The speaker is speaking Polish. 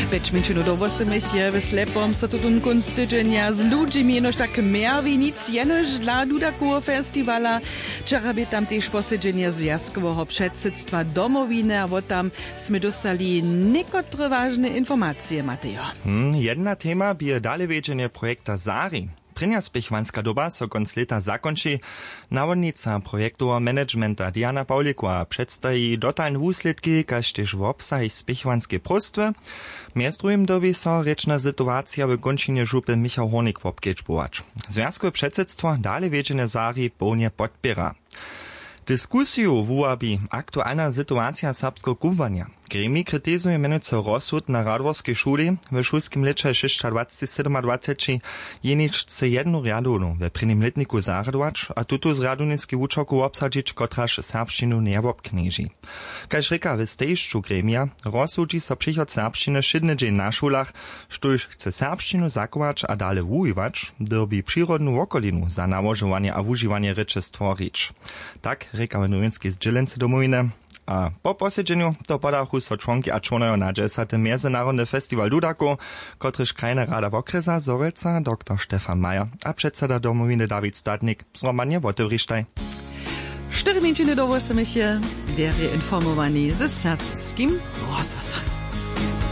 Bečminčinu do 8 je v Slepom so tu kunst tydzienia z ludźmi, nož tak merwi nic jenož dla Dudakovo festivala. Včera by tam też posiedzenie Związkowego Przedsedztwa Domowiny, a tam sme dostali niekotre ważne informacje, Matejo. Jedna tema by dalej wiedzienie projekta Zari. Prynja spichwanska doba so konc leta zakonči. Nawodnica projektowa managementa Diana Pawlikova przedstawi dotalne wusledki, kaž tež w obsah spichwanske prostwy. Mjez drugim dobi so rečna situacija w končinie župy Michał Hornik wobkedžbovač. Związkowe Przedsedztwo dalej wiedzienie Zari pełnie podpiera. Dyskusiju wułabi aktualna sytuacja serbskiego kubwania. Gremi krytyzuje mianowicie rozsud na Radworskiej szuli w szulskim lecie 2027 jeniczce jedną riadowną w prynym letniku zaradować, a tutu z radownicki uczoku obsadzić, kotraż serbszczynu nie obknieži. Kaž reka w stejszczu gremia, rozsudzi so przychod serbszczyny szydny dzień na szulach, sztuż chce serbszczynu zakować a dalej wujiwać, derby przyrodną okolinu za nałożowanie a wużywanie reczy stworić. Tak reka w nowinskiej zdzielence domowiny. A po posiedzeniu to podachu so członki a członojo na 10. Międzynarodny Festiwal Dudako, kotryż krajna rada Wokresa Zorelca, dr Stefan Majer, a przedseda domowiny Dawid Statnik zromanie wotewrisztaj. 4 minut do 8 je, der je informowani ze serbskim rozwosom.